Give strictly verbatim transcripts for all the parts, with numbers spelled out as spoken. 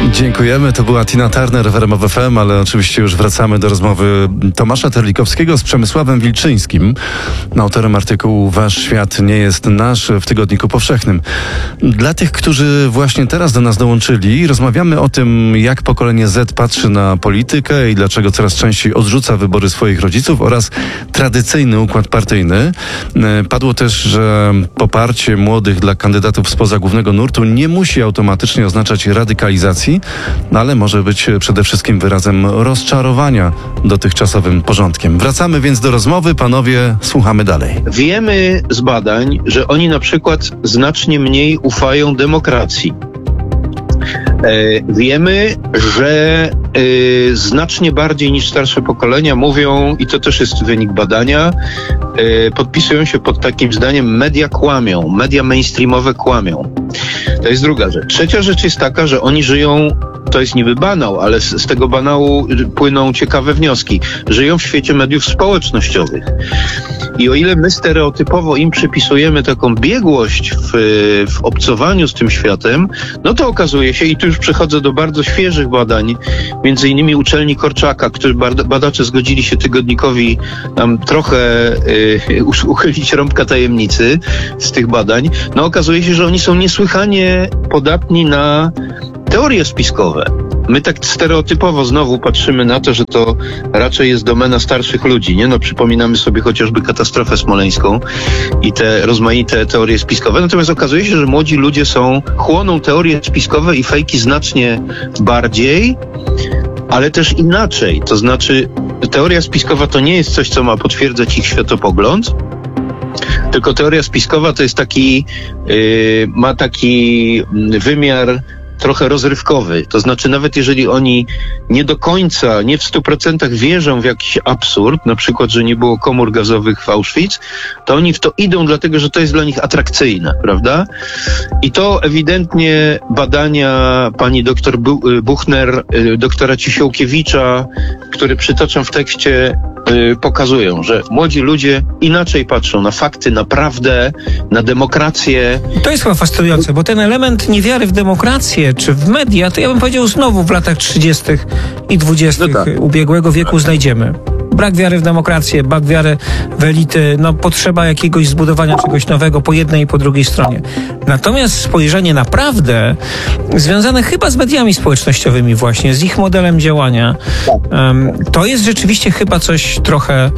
Dziękujemy. To była Tina Turner w R M F F M, ale oczywiście już wracamy do rozmowy Tomasza Terlikowskiego z Przemysławem Wilczyńskim, autorem artykułu Wasz świat nie jest nasz w Tygodniku Powszechnym. Dla tych, którzy właśnie teraz do nas dołączyli, rozmawiamy o tym, jak pokolenie Z patrzy na politykę i dlaczego coraz częściej odrzuca wybory swoich rodziców oraz tradycyjny układ partyjny. Padło też, że poparcie młodych dla kandydatów spoza głównego nurtu nie musi automatycznie oznaczać radykalizacji, no ale może być przede wszystkim wyrazem rozczarowania dotychczasowym porządkiem. Wracamy więc do rozmowy. Panowie, słuchamy dalej. Wiemy z badań, że oni na przykład znacznie mniej ufają demokracji. E, wiemy, że e, znacznie bardziej niż starsze pokolenia mówią, i to też jest wynik badania, e, podpisują się pod takim zdaniem: media kłamią, media mainstreamowe kłamią. To jest druga rzecz. Trzecia rzecz jest taka, że oni żyją, to jest niby banał, ale z, z tego banału płyną ciekawe wnioski. Żyją w świecie mediów społecznościowych. I o ile my stereotypowo im przypisujemy taką biegłość w, w obcowaniu z tym światem, no to okazuje się, i tu już przechodzę do bardzo świeżych badań, między innymi uczelni Korczaka, którzy badacze zgodzili się tygodnikowi nam trochę y, uchylić rąbka tajemnicy z tych badań, no okazuje się, że oni są niesłychanie podatni na teorie spiskowe. My tak stereotypowo znowu patrzymy na to, że to raczej jest domena starszych ludzi, nie? No przypominamy sobie chociażby katastrofę smoleńską i te rozmaite teorie spiskowe. Natomiast okazuje się, że młodzi ludzie są, chłoną teorie spiskowe i fejki znacznie bardziej, ale też inaczej. To znaczy, teoria spiskowa to nie jest coś, co ma potwierdzać ich światopogląd, tylko teoria spiskowa to jest taki, yy, ma taki wymiar trochę rozrywkowy. To znaczy, nawet jeżeli oni nie do końca, nie w stu procentach wierzą w jakiś absurd, na przykład, że nie było komór gazowych w Auschwitz, to oni w to idą dlatego, że to jest dla nich atrakcyjne, prawda? I to ewidentnie badania pani doktor Buchner, doktora Cisiołkiewicza, które przytaczam w tekście, pokazują, że młodzi ludzie inaczej patrzą na fakty, na prawdę, na demokrację. To jest chyba fascynujące, bo ten element niewiary w demokrację czy w media, to ja bym powiedział znowu w latach trzydziestych i dwudziestych No tak. ubiegłego wieku znajdziemy. Brak wiary w demokrację, brak wiary w elity, no potrzeba jakiegoś zbudowania czegoś nowego po jednej i po drugiej stronie. Natomiast spojrzenie na prawdę, związane chyba z mediami społecznościowymi właśnie, z ich modelem działania, um, to jest rzeczywiście chyba coś trochę,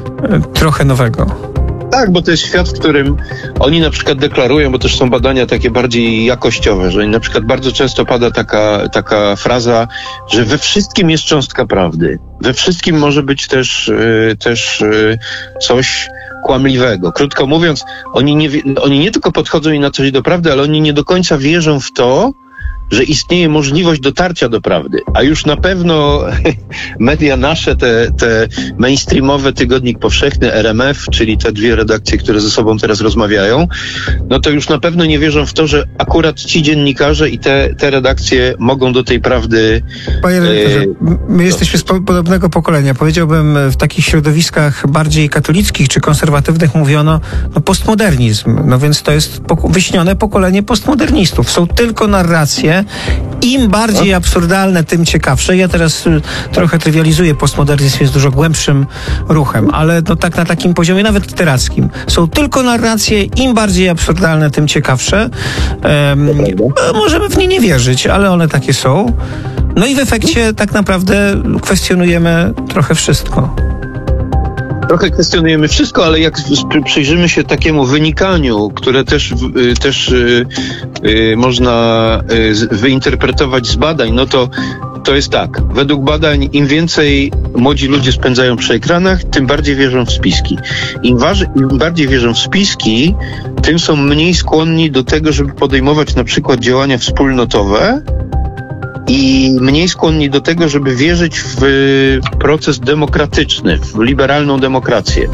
trochę nowego. Tak, bo to jest świat, w którym oni na przykład deklarują, bo też są badania takie bardziej jakościowe, że na przykład bardzo często pada taka, taka fraza, że we wszystkim jest cząstka prawdy. We wszystkim może być też, yy, też yy, coś kłamliwego. Krótko mówiąc, oni nie, oni nie tylko podchodzą inaczej do prawdy, ale oni nie do końca wierzą w to, że istnieje możliwość dotarcia do prawdy. A już na pewno media nasze, te, te mainstreamowe, Tygodnik Powszechny, R M F, czyli te dwie redakcje, które ze sobą teraz rozmawiają, no to już na pewno nie wierzą w to, że akurat ci dziennikarze i te, te redakcje mogą do tej prawdy... Panie redaktorze, e, my jesteśmy z podobnego pokolenia. Powiedziałbym, w takich środowiskach bardziej katolickich czy konserwatywnych mówiono no, postmodernizm. No więc to jest pok- wyśnione pokolenie postmodernistów. Są tylko narracje. Im bardziej absurdalne, tym ciekawsze. Ja teraz y, trochę trywializuję. Postmodernizm jest dużo głębszym ruchem, ale no tak na takim poziomie nawet literackim. Są tylko narracje, im bardziej absurdalne, tym ciekawsze. Um, możemy w nie nie wierzyć, ale one takie są. No i w efekcie tak naprawdę kwestionujemy trochę wszystko. Trochę kwestionujemy wszystko, ale jak przyjrzymy się takiemu wynikaniu, które też, też yy, można yy, wyinterpretować z badań, no to to jest tak. Według badań im więcej młodzi ludzie spędzają przy ekranach, tym bardziej wierzą w spiski. Im, waży, im bardziej wierzą w spiski, tym są mniej skłonni do tego, żeby podejmować na przykład działania wspólnotowe, i mniej skłonni do tego, żeby wierzyć w proces demokratyczny, w liberalną demokrację.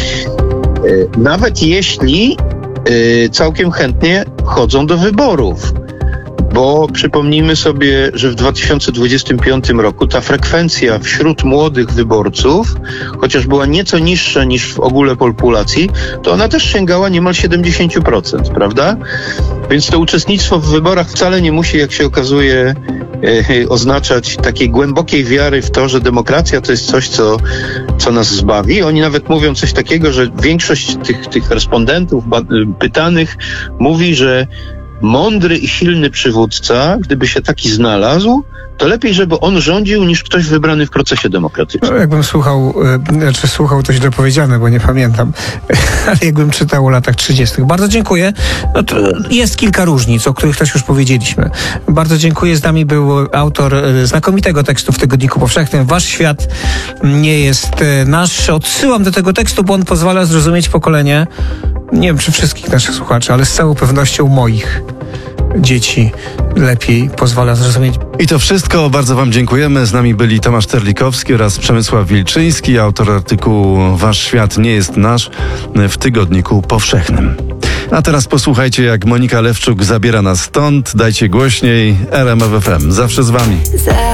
Nawet jeśli całkiem chętnie chodzą do wyborów. Bo przypomnijmy sobie, że w dwa tysiące dwudziestym piątym roku ta frekwencja wśród młodych wyborców, chociaż była nieco niższa niż w ogóle populacji, to ona też sięgała niemal siedemdziesiąt procent, prawda? Więc to uczestnictwo w wyborach wcale nie musi, jak się okazuje, e, oznaczać takiej głębokiej wiary w to, że demokracja to jest coś, co, co nas zbawi. Oni nawet mówią coś takiego, że większość tych, tych respondentów ba- pytanych mówi, że mądry i silny przywódca, gdyby się taki znalazł, to lepiej, żeby on rządził, niż ktoś wybrany w procesie demokratycznym. No, jakbym słuchał, y, znaczy słuchał, to źle powiedziane, bo nie pamiętam, ale jakbym czytał o latach trzydziestych. Bardzo dziękuję. No to jest kilka różnic, o których też już powiedzieliśmy. Bardzo dziękuję. Z nami był autor y, znakomitego tekstu w Tygodniku Powszechnym. Wasz świat nie jest y, nasz. Odsyłam do tego tekstu, bo on pozwala zrozumieć pokolenie, nie wiem, czy wszystkich naszych słuchaczy, ale z całą pewnością moich dzieci lepiej pozwala zrozumieć. I to wszystko. Bardzo wam dziękujemy. Z nami byli Tomasz Terlikowski oraz Przemysław Wilczyński, autor artykułu Wasz świat nie jest nasz w Tygodniku Powszechnym. A teraz posłuchajcie, jak Monika Lewczuk zabiera nas stąd. Dajcie głośniej. R M F F M. Zawsze z wami.